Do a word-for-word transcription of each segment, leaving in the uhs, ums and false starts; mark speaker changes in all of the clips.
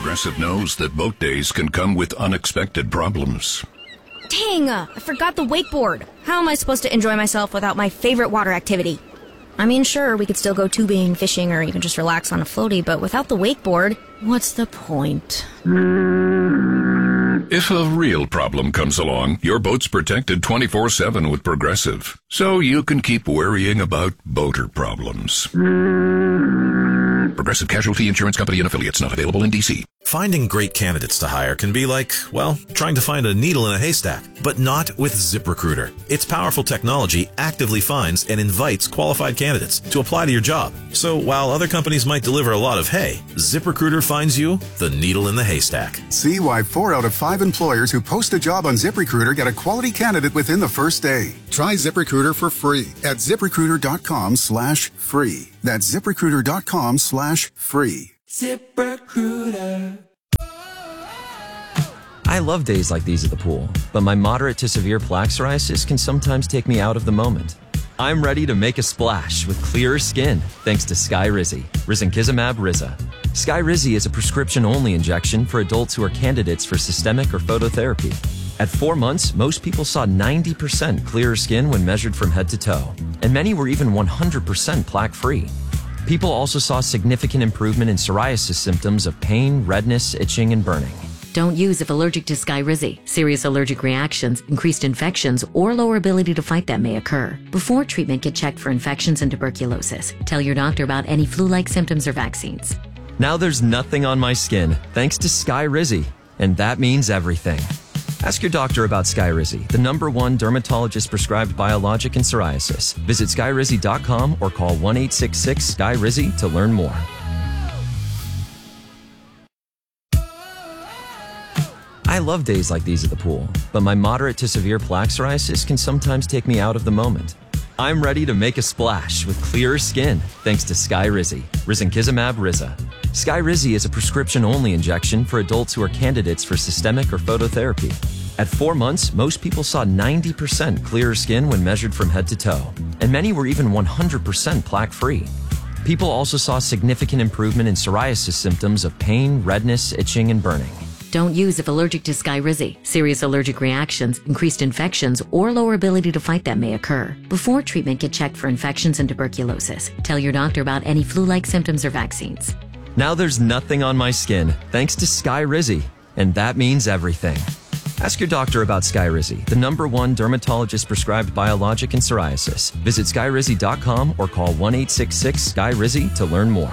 Speaker 1: Progressive knows that boat days can come with unexpected problems.
Speaker 2: Dang, I forgot the wakeboard. How am I supposed to enjoy myself without my favorite water activity? I mean, sure, we could still go tubing, fishing, or even just relax on a floaty, but without the wakeboard, what's the point?
Speaker 1: If a real problem comes along, your boat's protected twenty-four seven with Progressive, so you can keep worrying about boater problems. Progressive Casualty Insurance Company and Affiliates, not available in D C.
Speaker 3: Finding great candidates to hire can be like, well, trying to find a needle in a haystack, but not with ZipRecruiter. Its powerful technology actively finds and invites qualified candidates to apply to your job. So while other companies might deliver a lot of hay, ZipRecruiter finds you the needle in the haystack.
Speaker 4: See why four out of five employers who post a job on ZipRecruiter get a quality candidate within the first day. Try ZipRecruiter for free at ZipRecruiter.com slash free. That's ZipRecruiter.com slash free.
Speaker 5: ZipRecruiter.
Speaker 6: I love days like these at the pool, but my moderate to severe plaque psoriasis can sometimes take me out of the moment. I'm ready to make a splash with clearer skin thanks to Skyrizi, Risankizumab Riza. Skyrizi is a prescription-only injection for adults who are candidates for systemic or phototherapy. At four months, most people saw ninety percent clearer skin when measured from head to toe, and many were even one hundred percent plaque-free. People also saw significant improvement in psoriasis symptoms of pain, redness, itching, and burning.
Speaker 7: Don't use if allergic to Skyrizi. Serious allergic reactions, increased infections, or lower ability to fight them may occur. Before treatment, get checked for infections and tuberculosis. Tell your doctor about any flu-like symptoms or vaccines.
Speaker 6: Now there's nothing on my skin thanks to Skyrizi, and that means everything. Ask your doctor about Skyrizi, the number one dermatologist-prescribed biologic in psoriasis. Visit Skyrizi dot com or call one eight six six Skyrizi to learn more. I love days like these at the pool, but my moderate to severe plaque psoriasis can sometimes take me out of the moment. I'm ready to make a splash with clearer skin thanks to Skyrizi, Risankizumab Riza. Skyrizi is a prescription-only injection for adults who are candidates for systemic or phototherapy. At four months, most people saw ninety percent clearer skin when measured from head to toe, and many were even one hundred percent plaque-free. People also saw significant improvement in psoriasis symptoms of pain, redness, itching, and burning.
Speaker 7: Don't use if allergic to Skyrizi. Serious allergic reactions, increased infections, or lower ability to fight them may occur. Before treatment, get checked for infections and tuberculosis. Tell your doctor about any flu-like symptoms or vaccines.
Speaker 6: Now there's nothing on my skin thanks to Skyrizi, and that means everything. Ask your doctor about Skyrizi, the number one dermatologist-prescribed biologic in psoriasis. Visit Skyrizi dot com or call one eight six six Skyrizi to learn more.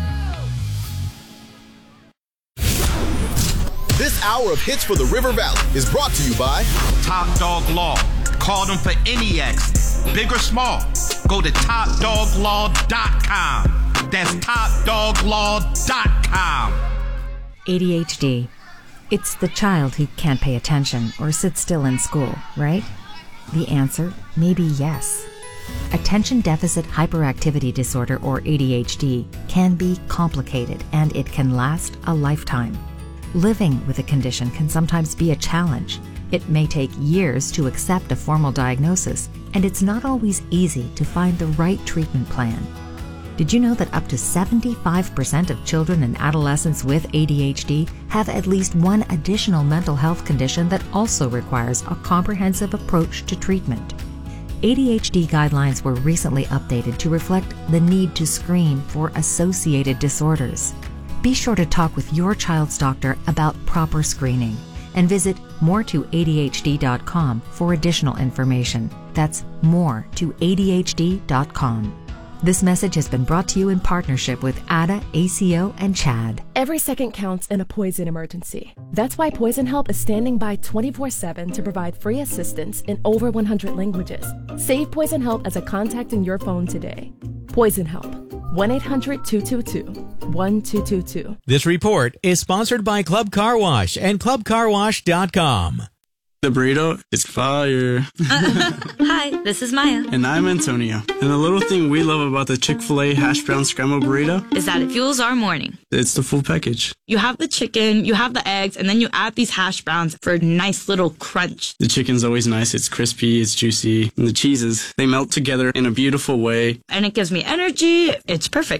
Speaker 8: This hour of Hits for the River Valley is brought to you by
Speaker 9: Top Dog Law. Call them for any accident, big or small. Go to top dog law dot com. That's top dog law dot com.
Speaker 10: A D H D. It's the child who can't pay attention or sit still in school, right? The answer may be yes. Attention Deficit Hyperactivity Disorder, or A D H D, can be complicated and it can last a lifetime. Living with a condition can sometimes be a challenge. It may take years to accept a formal diagnosis, and it's not always easy to find the right treatment plan. Did you know that up to seventy-five percent of children and adolescents with A D H D have at least one additional mental health condition that also requires a comprehensive approach to treatment? A D H D guidelines were recently updated to reflect the need to screen for associated disorders. Be sure to talk with your child's doctor about proper screening and visit more to A D H D dot com for additional information. That's more to A D H D dot com. This message has been brought to you in partnership with A D A, A C O, and CHAD.
Speaker 11: Every second counts in a poison emergency. That's why Poison Help is standing by twenty-four seven to provide free assistance in over one hundred languages. Save Poison Help as a contact in your phone today. Poison Help. one eight hundred two two two one two two two.
Speaker 12: This report is sponsored by Club Car Wash and club car wash dot com.
Speaker 13: The burrito is fire.
Speaker 14: Hi, this is Maya.
Speaker 13: And I'm Antonio. And the little thing we love about the Chick-fil-A hash brown scrambled burrito
Speaker 14: is that it fuels our morning.
Speaker 13: It's the full package.
Speaker 14: You have the chicken, you have the eggs, and then you add these hash browns for a nice little crunch.
Speaker 13: The chicken's always nice. It's crispy, it's juicy. And the cheeses, they melt together in a beautiful way.
Speaker 14: And it gives me energy. It's perfect.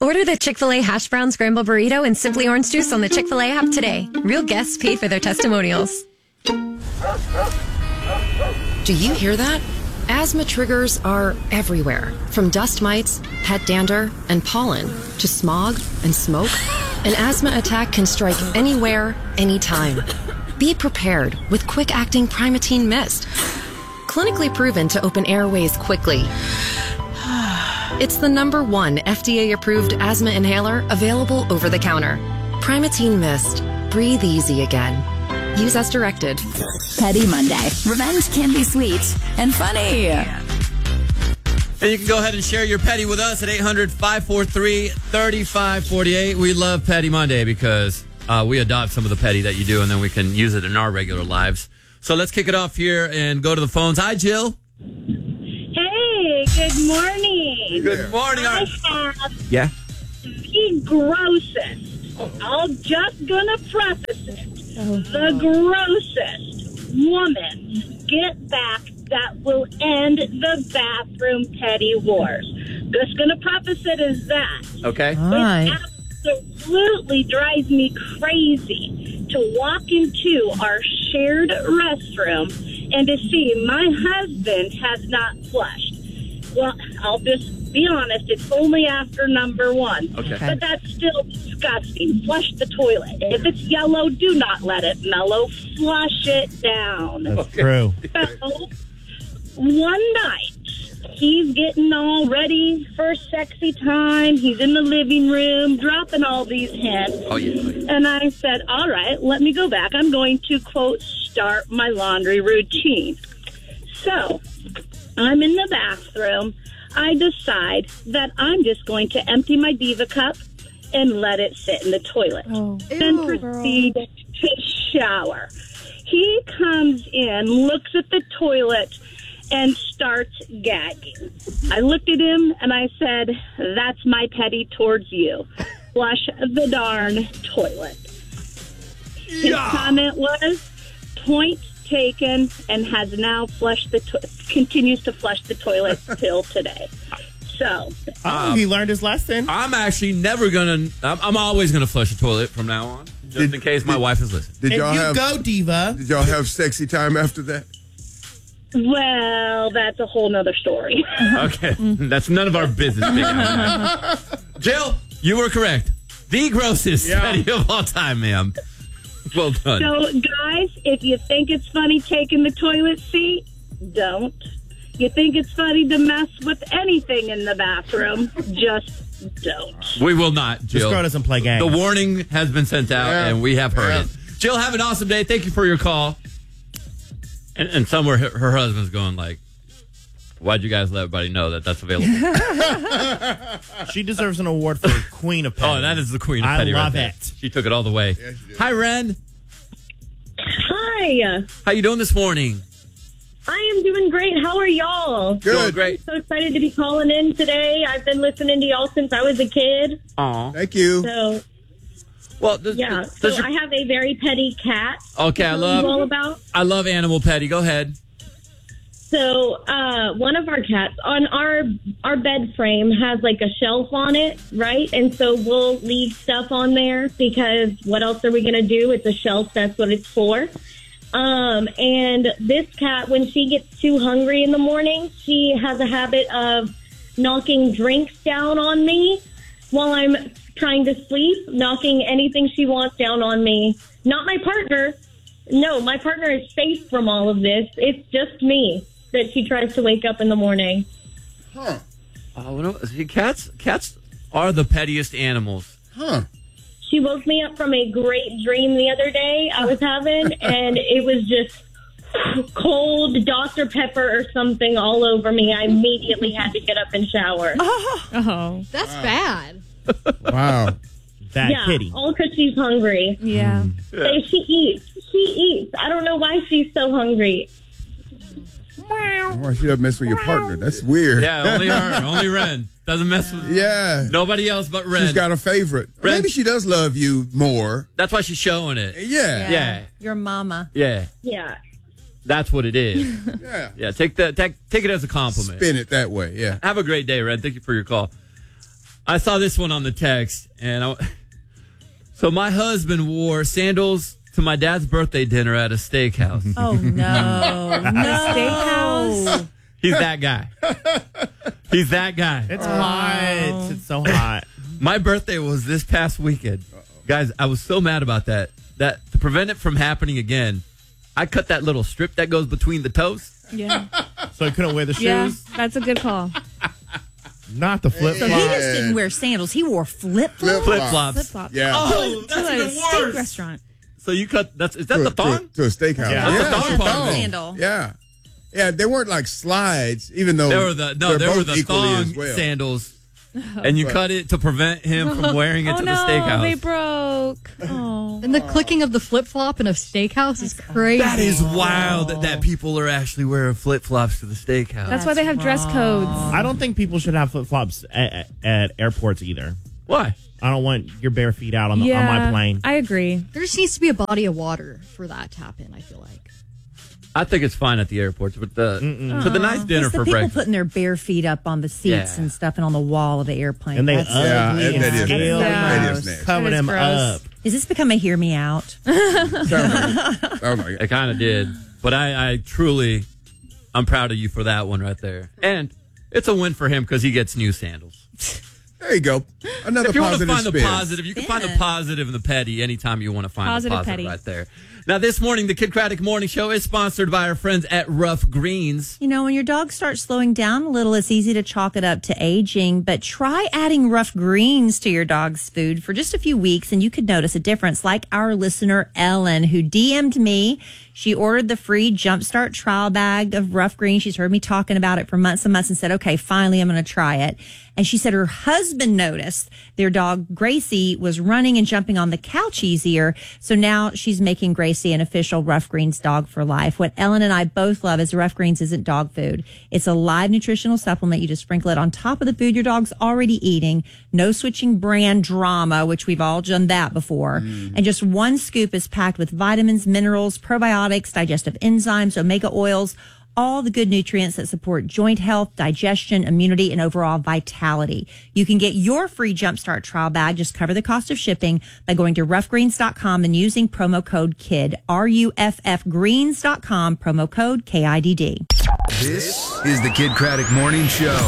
Speaker 15: Order the Chick-fil-A Hash Brown Scramble Burrito and Simply Orange Juice on the Chick-fil-A app today. Real guests pay for their testimonials.
Speaker 16: Do you hear that? Asthma triggers are everywhere, from dust mites, pet dander, and pollen, to smog and smoke. An asthma attack can strike anywhere, anytime. Be prepared with quick-acting Primatene Mist. Clinically proven to open airways quickly. It's the number one F D A-approved asthma inhaler available over the counter. Primatene Mist. Breathe easy again. Use as directed.
Speaker 17: Petty Monday. Revenge can be sweet and funny.
Speaker 18: And you can go ahead and share your petty with us at eight hundred, five four three, three five four eight. We love Petty Monday because uh, we adopt some of the petty that you do, and then we can use it in our regular lives. So let's kick it off here and go to the phones. Hi, Jill.
Speaker 19: Hey, good morning.
Speaker 18: Good morning.
Speaker 19: I have
Speaker 18: Yeah.
Speaker 19: the grossest. I'm just gonna preface it. The grossest woman's get back that will end the bathroom petty wars. Just gonna preface it as that.
Speaker 18: Okay.
Speaker 19: It absolutely drives me crazy to walk into our shared restroom and to see my husband has not flushed. Well, I'll just be honest, it's only after number one.
Speaker 18: Okay.
Speaker 19: But that's still disgusting. Flush the toilet. If it's yellow, do not let it mellow. Flush it down.
Speaker 20: That's true.
Speaker 19: So, one night, he's getting all ready for sexy time. He's in the living room, dropping all these hints.
Speaker 18: Oh, yeah.
Speaker 19: And I said, all right, let me go back. I'm going to, quote, start my laundry routine. So, I'm in the bathroom. I decide that I'm just going to empty my Diva cup and let it sit in the toilet.
Speaker 21: Oh.
Speaker 19: Then
Speaker 21: Ew,
Speaker 19: proceed girl. to shower. He comes in, looks at the toilet, and starts gagging. I looked at him and I said, that's my petty towards you. Flush the darn toilet. His
Speaker 21: Yeah.
Speaker 19: comment was, point taken, and has now flushed the to- continues to flush the toilet till today. So,
Speaker 20: Oh, he learned his lesson.
Speaker 18: I'm actually never going to, I'm, I'm always going to flush the toilet from now on, just in case my wife is listening.
Speaker 20: Did y'all have,
Speaker 21: go, Diva.
Speaker 20: Did y'all have sexy time after that?
Speaker 19: well, that's a whole nother story.
Speaker 18: Okay. That's none of our business. Jill, you were correct. The grossest
Speaker 20: Yeah.
Speaker 18: petty of all time, ma'am. Well done.
Speaker 19: So, guys, if you think it's funny taking the toilet seat, don't. You think it's funny to mess with anything in the bathroom, just don't.
Speaker 18: We will not, Jill.
Speaker 20: This girl doesn't play games.
Speaker 18: The warning has been sent out,
Speaker 20: Yeah.
Speaker 18: and we have heard
Speaker 20: Yeah.
Speaker 18: it. Jill, have an awesome day. Thank you for your call. And, and somewhere her, her husband's going like, why'd you guys let everybody know that that's available?
Speaker 20: She deserves an award for Queen of Petty.
Speaker 18: Oh, that is the queen of
Speaker 20: I
Speaker 18: petty right
Speaker 20: love
Speaker 18: there.
Speaker 20: it.
Speaker 18: She took it all the way. Hi, Ren.
Speaker 19: Hi.
Speaker 18: How you doing this morning?
Speaker 19: I am doing great. How are y'all?
Speaker 18: Doing great.
Speaker 19: So excited to be calling in today. I've been listening to y'all since I was a kid.
Speaker 18: Aw.
Speaker 20: Thank you.
Speaker 19: So,
Speaker 18: Well, does,
Speaker 19: yeah.
Speaker 18: does
Speaker 19: So
Speaker 18: your-
Speaker 19: I have a very petty cat.
Speaker 18: Okay,
Speaker 19: to
Speaker 18: I
Speaker 19: tell
Speaker 18: love-
Speaker 19: you all about.
Speaker 18: I love animal petty. Go ahead.
Speaker 19: So, uh, one of our cats on our our bed frame has like a shelf on it, right? And so we'll leave stuff on there because what else are we going to do? It's a shelf. That's what it's for. Um, and this cat, when she gets too hungry in the morning, she has a habit of knocking drinks down on me while I'm trying to sleep, knocking anything she wants down on me. Not my partner. No, my partner is safe from all of this. It's just me that she tries to wake up in the morning.
Speaker 20: Huh.
Speaker 18: Oh, no, see, cats, cats are the pettiest animals.
Speaker 20: Huh.
Speaker 19: She woke me up from a great dream the other day I was having, and it was just cold Doctor Pepper or something all over me. I immediately had to get up and shower.
Speaker 21: Oh, that's
Speaker 20: Wow.
Speaker 21: bad.
Speaker 20: Wow. Bad
Speaker 19: yeah,
Speaker 20: kitty.
Speaker 19: all because she's hungry.
Speaker 21: Yeah.
Speaker 19: So she eats. She eats. I don't know why she's so hungry.
Speaker 20: Why she doesn't mess with your partner? That's weird.
Speaker 18: Yeah, only her. Only Ren. Doesn't mess with
Speaker 20: Yeah.
Speaker 18: nobody else but Ren.
Speaker 20: She's got a favorite.
Speaker 18: Ren-
Speaker 20: Maybe she does love you more.
Speaker 18: That's why she's showing it.
Speaker 20: Yeah.
Speaker 18: Yeah.
Speaker 21: Your mama.
Speaker 18: Yeah.
Speaker 19: Yeah.
Speaker 18: That's what it is.
Speaker 20: Yeah.
Speaker 18: Yeah, take that take, take it as a compliment.
Speaker 20: Spin it that way. Yeah.
Speaker 18: Have a great day, Ren. Thank you for your call. I saw this one on the text, and I, so my husband wore sandals to my dad's birthday dinner at a steakhouse.
Speaker 21: Oh, no. No. Steakhouse?
Speaker 18: He's that guy. He's that guy.
Speaker 2: It's hot. It's so hot.
Speaker 18: My birthday was this past weekend. Guys, I was so mad about that. That to prevent it from happening again, I cut that little strip that goes between the toes.
Speaker 21: Yeah.
Speaker 2: So he couldn't wear the shoes?
Speaker 21: Yeah, that's a good call.
Speaker 2: Not the flip
Speaker 22: So
Speaker 2: flops.
Speaker 22: he just didn't wear sandals. He wore flip flops.
Speaker 18: Flip-flops.
Speaker 21: Flip-flops.
Speaker 20: Yeah.
Speaker 18: Oh,
Speaker 21: To
Speaker 18: that's
Speaker 21: a
Speaker 18: even
Speaker 21: steak
Speaker 18: worse.
Speaker 21: restaurant.
Speaker 18: So you cut, that's, is that
Speaker 20: to,
Speaker 18: the
Speaker 20: a-
Speaker 18: thong?
Speaker 20: To, to a steakhouse.
Speaker 2: Yeah.
Speaker 18: That's the
Speaker 20: it's
Speaker 18: thong
Speaker 20: a
Speaker 18: part.
Speaker 20: thong.
Speaker 22: Sandal.
Speaker 20: Yeah. Yeah, they weren't like slides, even though
Speaker 18: There were the, no,
Speaker 20: they're
Speaker 18: there were
Speaker 20: both
Speaker 18: the
Speaker 20: equally
Speaker 18: thong
Speaker 20: as well.
Speaker 18: sandals. And you
Speaker 20: But-
Speaker 18: cut it to prevent him from wearing it
Speaker 21: oh,
Speaker 18: to the
Speaker 21: no,
Speaker 18: steakhouse.
Speaker 21: they broke. Oh.
Speaker 23: And the clicking of the flip flop in a steakhouse is crazy.
Speaker 18: That is wild that, that people are actually wearing flip flops to the steakhouse.
Speaker 21: That's why they have dress codes.
Speaker 2: I don't think people should have flip flops at, at, at airports either.
Speaker 18: Why?
Speaker 2: I don't want your bare feet out on, the,
Speaker 21: yeah,
Speaker 2: on my plane.
Speaker 21: I agree.
Speaker 23: There just needs to be a body of water for that to happen, I feel like.
Speaker 18: I think it's fine at the airports, but the
Speaker 2: Mm-mm.
Speaker 18: for the nice dinner
Speaker 22: It's the
Speaker 18: for
Speaker 22: people
Speaker 18: breakfast.
Speaker 22: putting their bare feet up on the seats
Speaker 18: Yeah.
Speaker 22: and stuff and on the wall of the airplane.
Speaker 2: And they
Speaker 22: That's
Speaker 2: ugly
Speaker 20: Yeah,
Speaker 2: and
Speaker 20: that- that is-
Speaker 2: scaled
Speaker 21: that
Speaker 2: and
Speaker 20: is nasty.
Speaker 2: cover
Speaker 21: That is
Speaker 2: them
Speaker 21: gross.
Speaker 2: up.
Speaker 22: Is this become a hear me out?
Speaker 20: Sounds like it. Sounds like it.
Speaker 18: It kind of did, but I, I truly, I'm proud of you for that one right there, and it's a win for him because he gets new sandals.
Speaker 20: There you go. Another
Speaker 18: If you want to
Speaker 20: positive
Speaker 18: find the
Speaker 20: spin.
Speaker 18: positive, you can find the
Speaker 22: Yeah.
Speaker 18: positive in the petty anytime you want to find
Speaker 21: Positive
Speaker 18: the positive
Speaker 21: petty.
Speaker 18: right there. Now, this morning, the Kid Craddock Morning Show is sponsored by our friends at Rough Greens.
Speaker 22: You know, when your dog starts slowing down a little, it's easy to chalk it up to aging, but try adding Rough Greens to your dog's food for just a few weeks and you could notice a difference, like our listener, Ellen, who D M'd me. She ordered the free Jumpstart trial bag of Rough Greens. She's heard me talking about it for months and months and said, okay, finally, I'm going to try it. And she said her husband noticed their dog, Gracie, was running and jumping on the couch easier. So now she's making Gracie an official Rough Greens dog for life. What Ellen and I both love is Rough Greens isn't dog food. It's a live nutritional supplement. You just sprinkle it on top of the food your dog's already eating. No switching brand drama, which we've all done that before. And just one scoop is packed with vitamins, minerals, probiotics, digestive enzymes, omega oils, all the good nutrients that support joint health, digestion, immunity, and overall vitality. You can get your free Jumpstart trial bag. Just cover the cost of shipping by going to rough greens dot com and using promo code KID, R U F F greens dot com, promo code K I D D.
Speaker 24: This is the Kid Craddock Morning Show.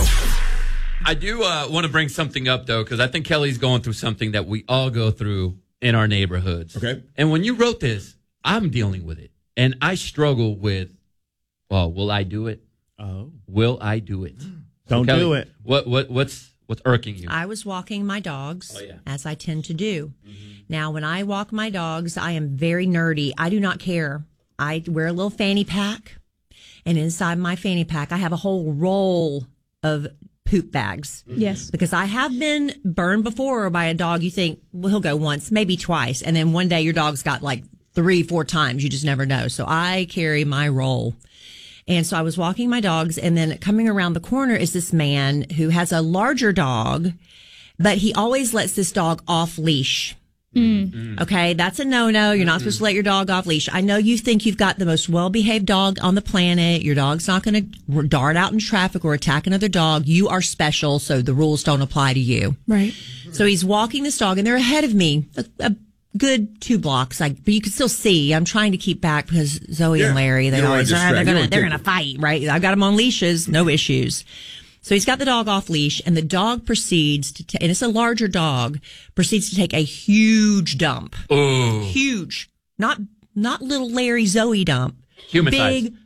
Speaker 18: I do uh, want to bring something up, though, because I think Kelly's going through something that we all go through in our neighborhoods.
Speaker 20: Okay.
Speaker 18: And when you wrote this, I'm dealing with it. And I struggle with, well, will I do it?
Speaker 2: Oh.
Speaker 18: Will I do it?
Speaker 2: Don't
Speaker 18: Kelly,
Speaker 2: do it.
Speaker 18: What what what's what's irking you?
Speaker 22: I was walking my dogs,
Speaker 18: Oh, yeah.
Speaker 22: as I tend to do. Now, when I walk my dogs, I am very nerdy. I do not care. I wear a little fanny pack, and inside my fanny pack, I have a whole roll of poop bags.
Speaker 21: Yes.
Speaker 22: Because I have been burned before by a dog. You think, well, he'll go once, maybe twice, and then one day your dog's got like three, four times. You just never know. So I carry my roll. And so I was walking my dogs, and then coming around the corner is this man who has a larger dog, but he always lets this dog off leash.
Speaker 21: Mm.
Speaker 22: Okay, that's a no-no. You're not supposed to let your dog off leash. I know you think you've got the most well-behaved dog on the planet. Your dog's not going to dart out in traffic or attack another dog. You are special, so the rules don't apply to you.
Speaker 21: Right.
Speaker 22: So he's walking this dog, and they're ahead of me, a, a good two blocks. Like, but you can still see. I'm trying to keep back because Zoe
Speaker 20: Yeah.
Speaker 22: and Larry, they
Speaker 20: You don't wanna
Speaker 22: always
Speaker 20: distract.
Speaker 22: they're
Speaker 20: You
Speaker 22: gonna
Speaker 20: don't
Speaker 22: they're
Speaker 20: take
Speaker 22: gonna
Speaker 20: it.
Speaker 22: fight, right? I've got them on leashes, no issues. So he's got the dog off leash, and the dog proceeds to, ta- and it's a larger dog, proceeds to take a huge dump.
Speaker 18: Oh,
Speaker 22: Huge. Not, not little Larry Zoe dump.
Speaker 18: Human
Speaker 22: Big.
Speaker 18: size.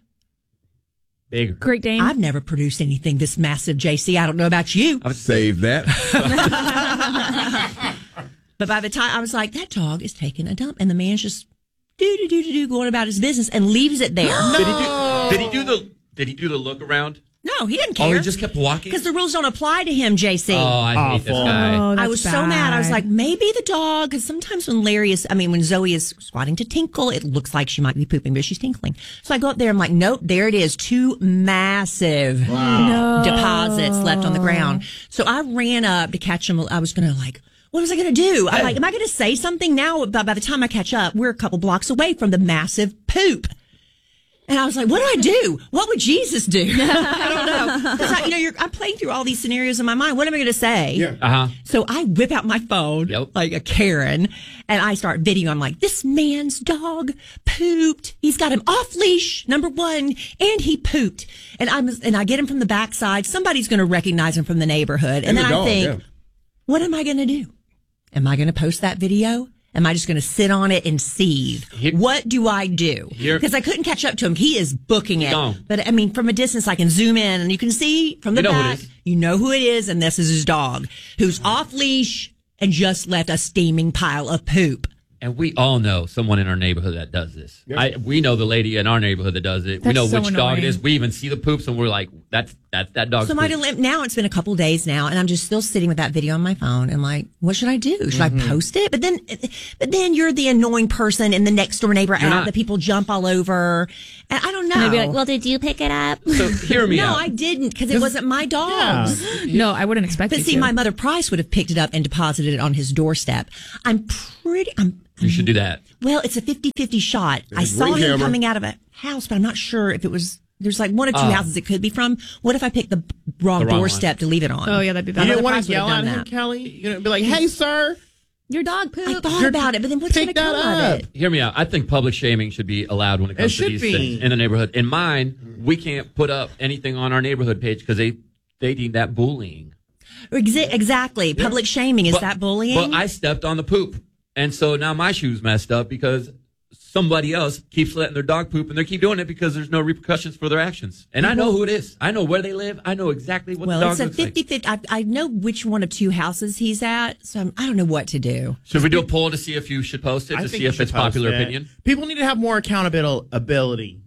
Speaker 18: Bigger.
Speaker 21: Great Dane.
Speaker 22: I've never produced anything this massive, J C. I don't know about you.
Speaker 20: Save that.
Speaker 22: But by the time I was like, that dog is taking a dump, and the man's just do do do do do going about his business and leaves it there.
Speaker 18: Did he do? Did he do the? Did he do the look around?
Speaker 22: No, he didn't care.
Speaker 18: Oh, he just kept walking.
Speaker 22: Because the rules don't apply to him, J C.
Speaker 18: Oh, I hate this guy.
Speaker 21: Oh,
Speaker 22: I
Speaker 21: that's
Speaker 22: was so mad. I was
Speaker 21: bad.
Speaker 22: like, maybe the dog, because sometimes when Larry is, I mean, when Zoe is squatting to tinkle, it looks like she might be pooping, but she's tinkling. So I go up there, I'm like, nope, there it is. Two massive
Speaker 21: No.
Speaker 22: deposits left on the ground. So I ran up to catch him. I was going to like, what was I going to do? I'm like, am I going to say something now? But by the time I catch up, we're a couple blocks away from the massive poop.
Speaker 1: And I was like, what do I do? What would Jesus do? I don't know. 'Cause I, you know, you're, I'm playing through all these scenarios in my mind. What am I going to say?
Speaker 18: Yeah. Uh-huh.
Speaker 1: So I whip out my phone
Speaker 18: Yep.
Speaker 1: like a Karen and I start video. I'm like, this man's dog pooped. He's got him off leash, number one, and he pooped. And I'm and I get him from the backside. Somebody's going to recognize him from the neighborhood. And,
Speaker 20: And
Speaker 1: then
Speaker 20: the
Speaker 1: I
Speaker 20: dog,
Speaker 1: think,
Speaker 20: yeah.
Speaker 1: what am I going to do? Am I going to post that video? Am I just going to sit on it and seethe? What do I do?
Speaker 18: Here-
Speaker 1: Because I couldn't catch up to him. He is booking it.
Speaker 18: Gone.
Speaker 1: But I mean, from a distance, I can zoom in and you can see from the
Speaker 18: You know who it
Speaker 1: back.
Speaker 18: is.
Speaker 1: You know who it is, and this is his dog, who's off leash and just left a steaming pile of poop.
Speaker 18: And we all know someone in our neighborhood that does this. I, we know the lady in our neighborhood that does it. we
Speaker 1: That's
Speaker 18: know
Speaker 1: so
Speaker 18: which dog it
Speaker 1: annoying.
Speaker 18: is. We even see the poops, and we're like, "That's that's that dog's
Speaker 1: So my
Speaker 18: poop."
Speaker 1: dilemma now, it's been a couple days now, and I'm just still sitting with that video on my phone. And like, what should I do? Should
Speaker 18: Mhm.
Speaker 1: I post it? But then, but then you're the annoying person in the next door neighbor
Speaker 18: You're
Speaker 1: app
Speaker 18: not.
Speaker 1: that people jump all over. And I don't know.
Speaker 23: And they'd be like, well, did you pick it up?
Speaker 18: So hear me
Speaker 1: no,
Speaker 18: out.
Speaker 1: I didn't because it wasn't my dogs.
Speaker 23: No, I wouldn't expect
Speaker 1: But
Speaker 23: you
Speaker 1: see,
Speaker 23: to.
Speaker 1: my mother Price would have picked it up and deposited it on his doorstep. I'm pretty. I'm
Speaker 18: You should do that.
Speaker 1: well. It's a fifty-fifty shot. I
Speaker 18: Ring
Speaker 1: saw him
Speaker 18: camera.
Speaker 1: coming out of a house, but I'm not sure if it was. There's like one or two
Speaker 2: Oh.
Speaker 1: houses it could be from. What if I picked the wrong
Speaker 2: The wrong
Speaker 1: doorstep to leave it on?
Speaker 23: Oh, yeah, that'd be
Speaker 2: You
Speaker 23: bad.
Speaker 2: didn't
Speaker 1: Mother
Speaker 2: want
Speaker 1: Price
Speaker 2: to
Speaker 1: would have
Speaker 2: yell
Speaker 1: done
Speaker 2: at him,
Speaker 1: that.
Speaker 2: Kelly? You're going to be like, hey, sir.
Speaker 23: Your dog pooped.
Speaker 1: I thought about it, but then what's going to
Speaker 2: Pick
Speaker 1: come
Speaker 2: that
Speaker 1: of
Speaker 2: up.
Speaker 1: it?
Speaker 18: Hear me out. I think public shaming should be allowed when it comes
Speaker 2: It
Speaker 18: to
Speaker 2: should
Speaker 18: these
Speaker 2: be.
Speaker 18: things in the neighborhood. In mine, we can't put up anything on our neighborhood page because they they deem that bullying.
Speaker 1: Exa- exactly. Public shaming is
Speaker 18: But-
Speaker 1: that bullying?
Speaker 18: But I stepped on the poop, and so now my shoe's messed up because somebody else keeps letting their dog poop, and they keep doing it because there's no repercussions for their actions. And I know who it is. I know where they live. I know exactly what
Speaker 1: well,
Speaker 18: the dog
Speaker 1: it's a
Speaker 18: looks like.
Speaker 1: fifty-fifty. I, I know which one of two houses he's at, so I'm, I don't know what to do.
Speaker 18: Should we do a poll to see if you should post it,
Speaker 2: I
Speaker 18: to
Speaker 2: think
Speaker 18: see
Speaker 2: you
Speaker 18: if
Speaker 2: should
Speaker 18: it's
Speaker 2: post
Speaker 18: popular
Speaker 2: it.
Speaker 18: opinion?
Speaker 2: People need to have more accountability.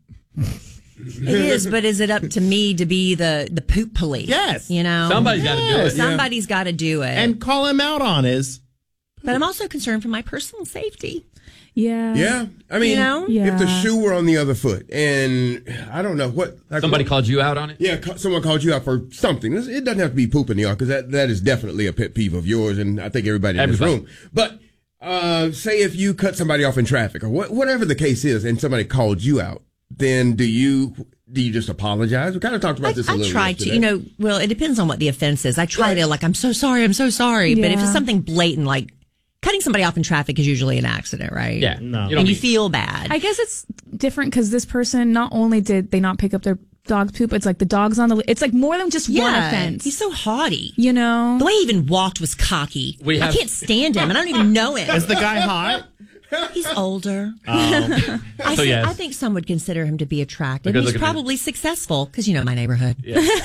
Speaker 1: It is, but is it up to me to be the, the poop police?
Speaker 2: Yes.
Speaker 1: You know?
Speaker 18: Somebody's gotta do it.
Speaker 1: Somebody's got to do it.
Speaker 2: And call him out on his.
Speaker 1: But I'm also concerned for my personal safety.
Speaker 23: Yeah.
Speaker 20: Yeah. I mean,
Speaker 1: You know?
Speaker 20: if the
Speaker 23: Yeah.
Speaker 20: shoe were on the other foot and I don't know what. Like
Speaker 18: Somebody
Speaker 20: what-
Speaker 18: called you out on it?
Speaker 20: Yeah, ca- someone called you out for something. It's- It doesn't have to be poop in the yard because that, that is definitely a pet peeve of yours and I think everybody in
Speaker 18: Everybody.
Speaker 20: this room. But uh, say if you cut somebody off in traffic or what, whatever the case is and somebody called you out, then do you do you just apologize? We kind of talked about
Speaker 1: I,
Speaker 20: this a
Speaker 1: I
Speaker 20: little
Speaker 1: try to,
Speaker 20: yesterday.
Speaker 1: you know, well, it depends on what the offense is. I try to, like, I'm so sorry, I'm so sorry. But if
Speaker 23: Yeah.
Speaker 1: it's something blatant, like cutting somebody off in traffic is usually an accident, right?
Speaker 18: Yeah.
Speaker 2: No.
Speaker 18: You don't
Speaker 1: And you
Speaker 18: need-
Speaker 1: feel bad.
Speaker 23: I guess it's different because this person, not only did they not pick up their dog's poop, it's like the dog's on the, it's like more than just one
Speaker 1: yeah,
Speaker 23: offense.
Speaker 1: he's so haughty.
Speaker 23: You know?
Speaker 1: The way he even walked was cocky.
Speaker 18: We
Speaker 1: I
Speaker 18: have-
Speaker 1: can't stand him. I don't even know him.
Speaker 2: Is the guy hot?
Speaker 1: He's older.
Speaker 2: Oh.
Speaker 1: I,
Speaker 18: So,
Speaker 1: think,
Speaker 18: yes.
Speaker 1: I think some would consider him to be attractive.
Speaker 18: A good
Speaker 1: He's
Speaker 18: looking man.
Speaker 1: probably successful because you know my neighborhood.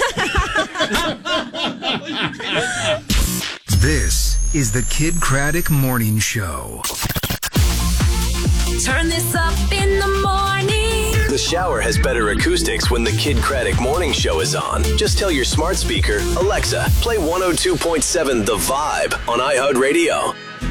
Speaker 24: This is the Kid Craddock Morning Show.
Speaker 17: Turn this up in the morning.
Speaker 3: The shower has better acoustics when the Kid Craddock Morning Show is on. Just tell your smart speaker, Alexa, play one oh two point seven The Vibe on iHeartRadio.